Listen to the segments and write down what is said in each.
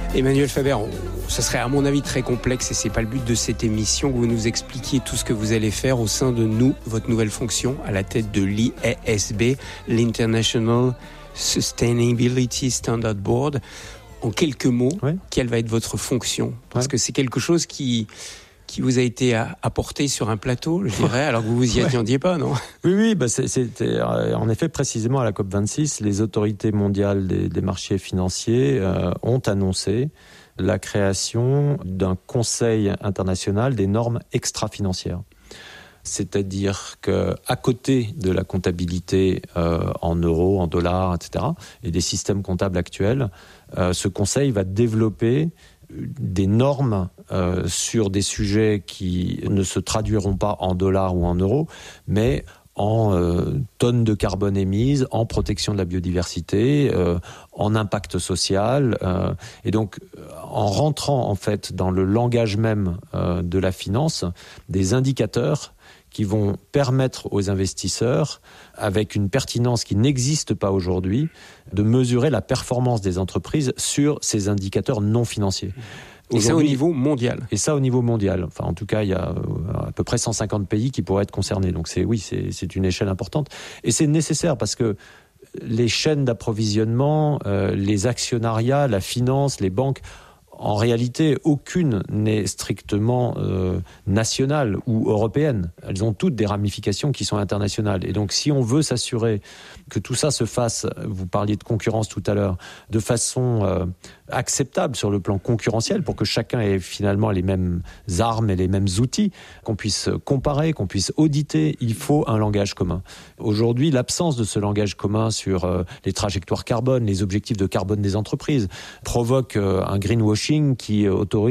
Emmanuel Faber, ce serait à mon avis très complexe et c'est pas le but de cette émission que vous nous expliquiez tout ce que vous allez faire au sein de votre nouvelle fonction à la tête de l'IASB, l'International Sustainability Standard Board. En quelques mots, quelle va être votre fonction ? Parce que c'est quelque chose qui vous a été apporté sur un plateau, je dirais, alors que vous vous y attendiez pas, non ? Oui, c'était en effet précisément à la COP26, les autorités mondiales des marchés financiers ont annoncé la création d'un conseil international des normes extra-financières. C'est-à-dire qu'à côté de la comptabilité en euros, en dollars, etc., et des systèmes comptables actuels, ce conseil va développer des normes sur des sujets qui ne se traduiront pas en dollars ou en euros, mais en tonnes de carbone émises, en protection de la biodiversité, en impact social. Et donc, en rentrant en fait dans le langage même de la finance, des indicateurs qui vont permettre aux investisseurs, avec une pertinence qui n'existe pas aujourd'hui, de mesurer la performance des entreprises sur ces indicateurs non financiers. Et ça au niveau mondial. Et ça au niveau mondial. Enfin, en tout cas, il y a à peu près 150 pays qui pourraient être concernés. Donc c'est une échelle importante. Et c'est nécessaire parce que les chaînes d'approvisionnement, les actionnariats, la finance, les banques, en réalité, aucune n'est strictement nationale ou européenne. Elles ont toutes des ramifications qui sont internationales. Et donc, si on veut s'assurer que tout ça se fasse, vous parliez de concurrence tout à l'heure, de façon acceptable sur le plan concurrentiel, pour que chacun ait finalement les mêmes armes et les mêmes outils, qu'on puisse comparer, qu'on puisse auditer, il faut un langage commun. Aujourd'hui, l'absence de ce langage commun sur les trajectoires carbone, les objectifs de carbone des entreprises, provoque un greenwashing qui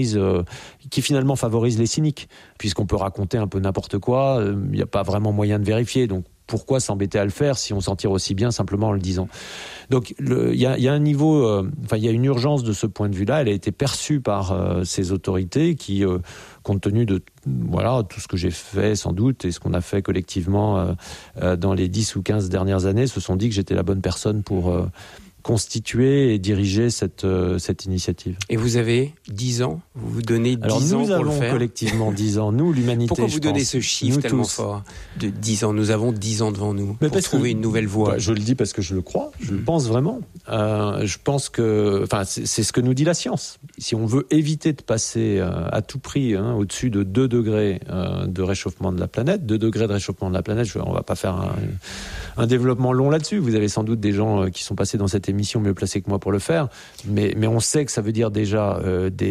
finalement favorise les cyniques, puisqu'on peut raconter un peu n'importe quoi, il n'y a pas vraiment moyen de vérifier, donc pourquoi s'embêter à le faire si on s'en tire aussi bien simplement en le disant ? Donc il y a un niveau, il y a une urgence de ce point de vue-là, elle a été perçue par ces autorités qui, compte tenu de tout ce que j'ai fait sans doute et ce qu'on a fait collectivement dans les 10 ou 15 dernières années, se sont dit que j'étais la bonne personne pour constituer et diriger cette initiative. Et vous avez 10 ans, vous vous donnez 10 ans pour le faire. Nous avons collectivement 10 ans, nous, l'humanité. Pourquoi vous donnez ce chiffre tellement fort de 10 ans ? Nous avons 10 ans devant nous pour trouver une nouvelle voie. Je le dis parce que je le crois, je le pense vraiment. Je pense que, c'est ce que nous dit la science. Si on veut éviter de passer à tout prix au-dessus de 2 degrés de réchauffement de la planète, 2 degrés de réchauffement de la planète, on va pas faire un développement long là-dessus. Vous avez sans doute des gens qui sont passés dans cette émission mieux placés que moi pour le faire, mais on sait que ça veut dire déjà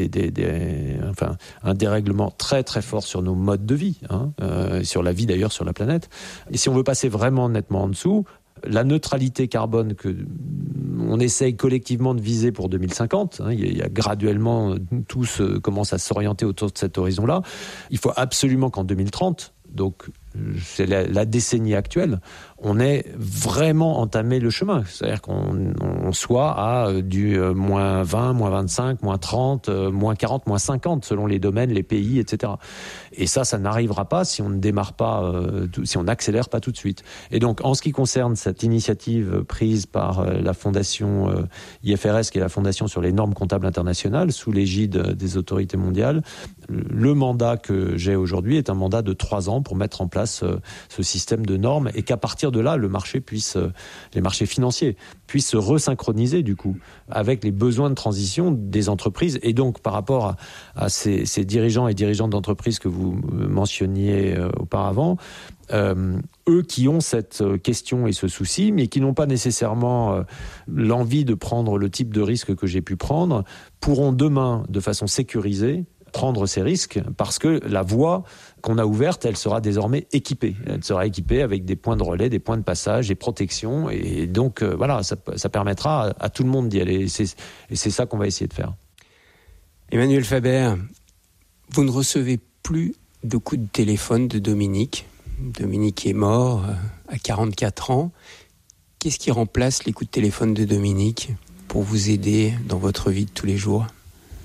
un dérèglement très très fort sur nos modes de vie, sur la vie d'ailleurs sur la planète. Et si on veut passer vraiment nettement en dessous, la neutralité carbone que on essaye collectivement de viser pour 2050, il y a graduellement, tous commencent à s'orienter autour de cet horizon-là. Il faut absolument qu'en 2030, donc c'est la décennie actuelle, on ait vraiment entamé le chemin. C'est-à-dire qu'on soit à du moins 20, moins 25, moins 30, moins 40, moins 50, selon les domaines, les pays, etc. Et ça n'arrivera pas si on ne démarre pas, si on n'accélère pas tout de suite. Et donc, en ce qui concerne cette initiative prise par la fondation IFRS, qui est la fondation sur les normes comptables internationales, sous l'égide des autorités mondiales, le mandat que j'ai aujourd'hui est un mandat de 3 ans pour mettre en place ce système de normes et qu'à partir de là, les marchés financiers puissent se resynchroniser du coup avec les besoins de transition des entreprises. Et donc, par rapport à ces dirigeants et dirigeantes d'entreprises que vous mentionniez auparavant, eux qui ont cette question et ce souci, mais qui n'ont pas nécessairement l'envie de prendre le type de risque que j'ai pu prendre, pourront demain, de façon sécurisée, prendre ces risques parce que la voie qu'on a ouverte, elle sera désormais équipée. Elle sera équipée avec des points de relais, des points de passage, des protections. Et donc, ça permettra à tout le monde d'y aller. Et c'est ça qu'on va essayer de faire. Emmanuel Faber, vous ne recevez plus de coups de téléphone de Dominique. Dominique est mort à 44 ans. Qu'est-ce qui remplace les coups de téléphone de Dominique pour vous aider dans votre vie de tous les jours, maintenant ?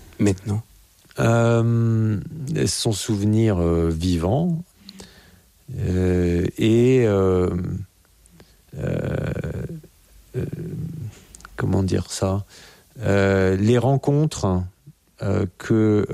Son souvenir vivant comment dire ça, Les rencontres que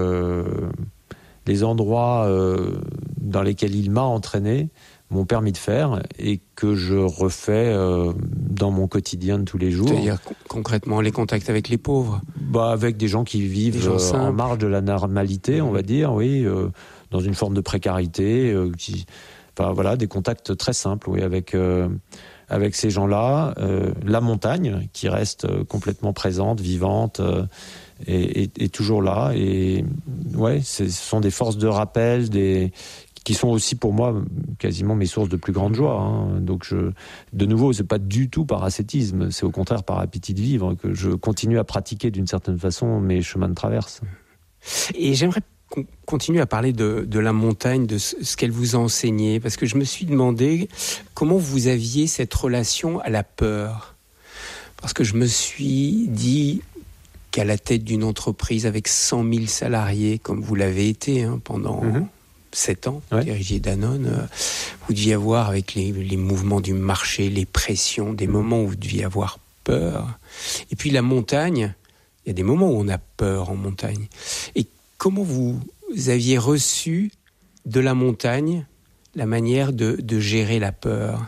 les endroits dans lesquels il m'a entraîné m'ont permis de faire et que je refais dans mon quotidien de tous les jours. C'est-à-dire concrètement les contacts avec les pauvres? Avec des gens qui vivent en marge de la normalité, on va dire, oui, dans une forme de précarité, des contacts très simples, oui, avec ces gens-là. La montagne qui reste complètement présente, vivante, et toujours là. Et ouais, ce sont des forces de rappel, qui sont aussi pour moi quasiment mes sources de plus grande joie. Hein. Donc de nouveau, c'est pas du tout par ascétisme, c'est au contraire par appétit de vivre que je continue à pratiquer d'une certaine façon mes chemins de traverse. Et j'aimerais continuer à parler de la montagne, de ce qu'elle vous a enseigné, parce que je me suis demandé comment vous aviez cette relation à la peur. Parce que je me suis dit qu'à la tête d'une entreprise avec 100 000 salariés, comme vous l'avez été pendant 7 ans, dirigé Danone, vous deviez avoir, avec les mouvements du marché, les pressions, des moments où vous deviez avoir peur. Et puis la montagne, il y a des moments où on a peur en montagne. Et comment vous aviez reçu de la montagne la manière de gérer la peur?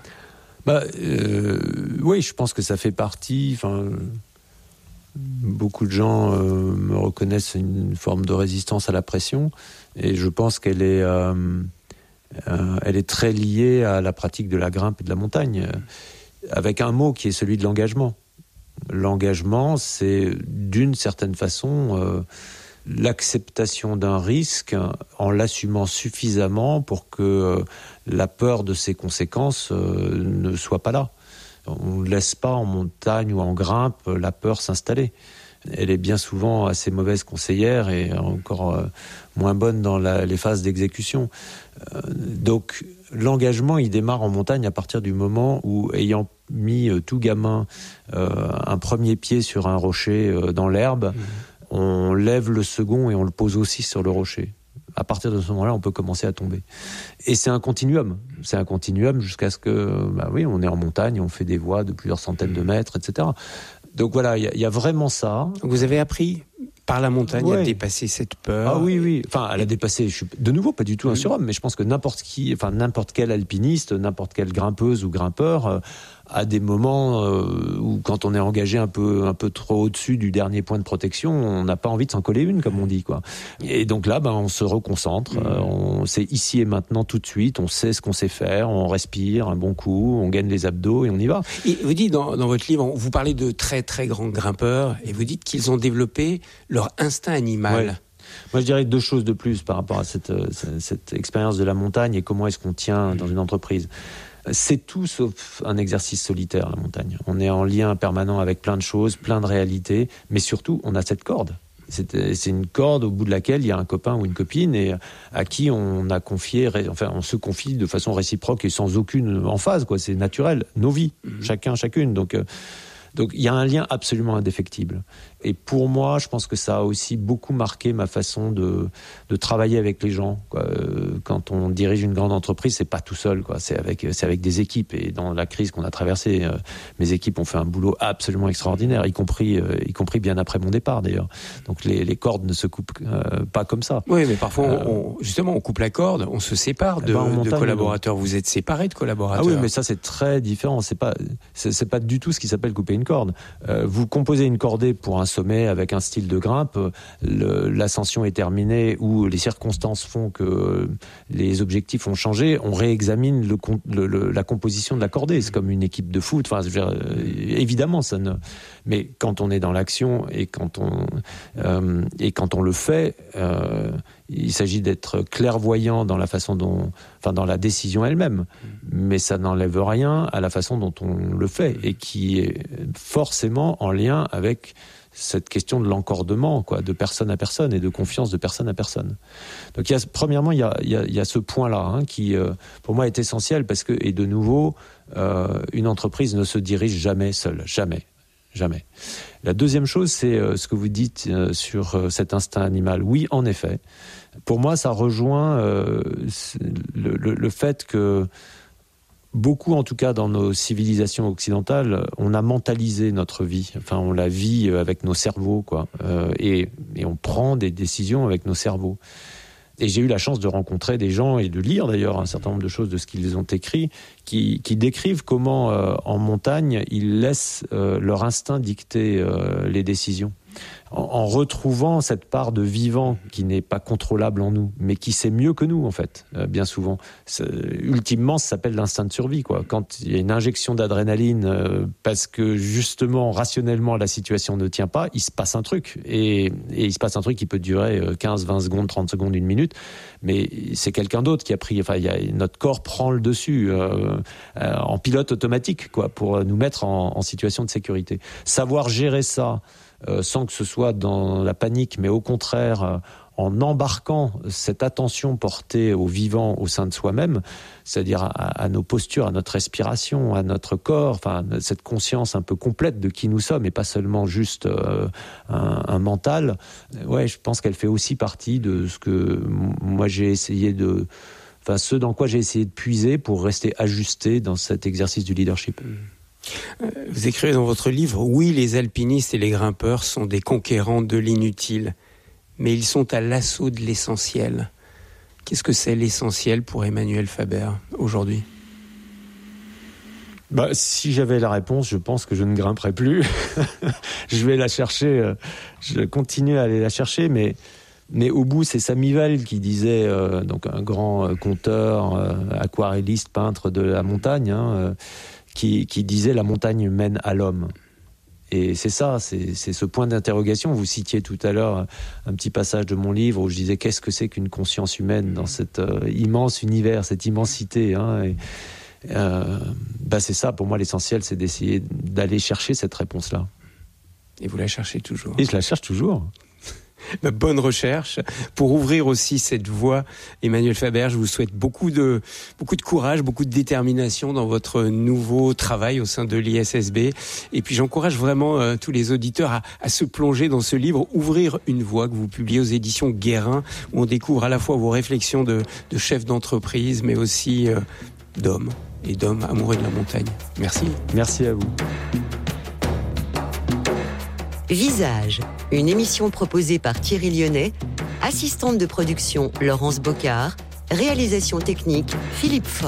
Oui, je pense que ça fait partie. Beaucoup de gens me reconnaissent une forme de résistance à la pression, et je pense qu'elle est très liée à la pratique de la grimpe et de la montagne, avec un mot qui est celui de l'engagement. L'engagement, c'est d'une certaine façon l'acceptation d'un risque en l'assumant suffisamment pour que la peur de ses conséquences ne soit pas là. On ne laisse pas en montagne ou en grimpe la peur s'installer. Elle est bien souvent assez mauvaise conseillère et encore moins bonne dans les phases d'exécution. Donc l'engagement, il démarre en montagne à partir du moment où, ayant mis tout gamin un premier pied sur un rocher dans l'herbe, on lève le second et on le pose aussi sur le rocher. À partir de ce moment-là, on peut commencer à tomber. Et c'est un continuum. C'est un continuum jusqu'à ce que, on est en montagne, on fait des voies de plusieurs centaines de mètres, etc. Donc voilà, il y a vraiment ça. Vous avez appris par la montagne à dépasser cette peur. Ah oui. Enfin, à la dépasser. Je suis de nouveau pas du tout un surhomme, mais je pense que n'importe quel alpiniste, n'importe quelle grimpeuse ou grimpeur à des moments où, quand on est engagé un peu trop au-dessus du dernier point de protection, on n'a pas envie de s'en coller une, comme on dit, quoi. Et donc là, on se reconcentre. C'est ici et maintenant, tout de suite. On sait ce qu'on sait faire. On respire un bon coup. On gaine les abdos et on y va. Et vous dites dans votre livre, vous parlez de très très grands grimpeurs et vous dites qu'ils ont développé leur instinct animal. Ouais. Moi, je dirais 2 choses de plus par rapport à cette expérience de la montagne et comment est-ce qu'on tient dans une entreprise. C'est tout sauf un exercice solitaire, la montagne. On est en lien permanent avec plein de choses, plein de réalités, mais surtout, on a cette corde. C'est une corde au bout de laquelle il y a un copain ou une copine et à qui on a confié, on se confie de façon réciproque et sans aucune emphase, quoi. C'est naturel, nos vies, chacun, chacune. Donc il y a un lien absolument indéfectible. Et pour moi, je pense que ça a aussi beaucoup marqué ma façon de travailler avec les gens, quoi. Quand on dirige une grande entreprise, c'est pas tout seul, quoi. C'est avec des équipes. Et dans la crise qu'on a traversée, mes équipes ont fait un boulot absolument extraordinaire, y compris bien après mon départ, d'ailleurs. Donc les cordes ne se coupent pas comme ça. Oui, mais parfois, on coupe la corde, on se sépare de collaborateurs. Vous êtes séparés de collaborateurs. Ah oui, mais ça, c'est très différent. C'est pas du tout ce qui s'appelle couper une corde. Vous composez une cordée pour un sommet avec un style de grimpe, l'ascension est terminée ou les circonstances font que les objectifs ont changé, on réexamine la composition de la cordée. C'est comme une équipe de foot. Enfin, évidemment, mais quand on est dans l'action et quand on le fait, il s'agit d'être clairvoyant dans la façon dans la décision elle-même, mais ça n'enlève rien à la façon dont on le fait et qui est forcément en lien avec cette question de l'encordement, quoi, de personne à personne et de confiance de personne à personne. Donc premièrement, il y a ce point-là qui, pour moi, est essentiel parce que, et de nouveau, une entreprise ne se dirige jamais seule, jamais. La deuxième chose, c'est ce que vous dites sur cet instinct animal. Oui, en effet. Pour moi, ça rejoint le fait que beaucoup, en tout cas dans nos civilisations occidentales, on a mentalisé notre vie. Enfin, on la vit avec nos cerveaux, quoi. Et on prend des décisions avec nos cerveaux. Et j'ai eu la chance de rencontrer des gens et de lire d'ailleurs un certain nombre de choses de ce qu'ils ont écrit, qui décrivent comment en montagne ils laissent leur instinct dicter les décisions. En retrouvant cette part de vivant qui n'est pas contrôlable en nous, mais qui sait mieux que nous, en fait, bien souvent. Ultimement, ça s'appelle l'instinct de survie, quoi. Quand il y a une injection d'adrénaline, parce que justement, rationnellement, la situation ne tient pas, il se passe un truc. Et il se passe un truc qui peut durer 15, 20 secondes, 30 secondes, 1 minute, mais c'est quelqu'un d'autre qui a pris... Enfin, notre corps prend le dessus en pilote automatique, quoi, pour nous mettre en situation de sécurité. Savoir gérer ça, sans que ce soit dans la panique, mais au contraire en embarquant cette attention portée au vivant au sein de soi-même, c'est-à-dire à nos postures, à notre respiration, à notre corps, enfin cette conscience un peu complète de qui nous sommes et pas seulement juste un mental. Ouais, je pense qu'elle fait aussi partie de ce que moi j'ai essayé enfin ce dans quoi j'ai essayé de puiser pour rester ajusté dans cet exercice du leadership. Vous écrivez dans votre livre « Oui, les alpinistes et les grimpeurs sont des conquérants de l'inutile, mais ils sont à l'assaut de l'essentiel. » Qu'est-ce que c'est l'essentiel pour Emmanuel Faber aujourd'hui ? Si j'avais la réponse, je pense que je ne grimperais plus. Je vais la chercher, je continue à aller la chercher, mais au bout, c'est Samival qui disait, donc un grand conteur, aquarelliste, peintre de la montagne, qui disait « la montagne mène à l'homme ». Et c'est ça, c'est ce point d'interrogation. Vous citiez tout à l'heure un petit passage de mon livre où je disais qu'est-ce que c'est qu'une conscience humaine dans cet immense univers, cette immensité. C'est ça, pour moi, l'essentiel, c'est d'essayer d'aller chercher cette réponse-là. Et vous la cherchez toujours. Et je la cherche toujours. Bonne recherche. Pour ouvrir aussi cette voie, Emmanuel Faber, je vous souhaite beaucoup de courage, beaucoup de détermination dans votre nouveau travail au sein de l'ISSB. Et puis j'encourage vraiment tous les auditeurs à se plonger dans ce livre, Ouvrir une voie, que vous publiez aux éditions Guérin, où on découvre à la fois vos réflexions de chef d'entreprise, mais aussi d'homme amoureux de la montagne. Merci. Merci à vous. Visage, une émission proposée par Thierry Lyonnais, assistante de production Laurence Bocard, réalisation technique Philippe Faure.